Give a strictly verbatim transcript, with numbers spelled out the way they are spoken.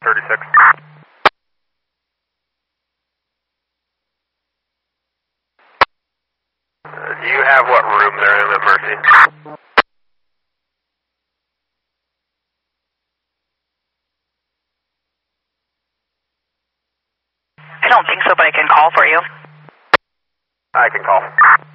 thirty-six. Uh, do you have what room they're in at Mercy? I don't think so, but I can call for you. I can call.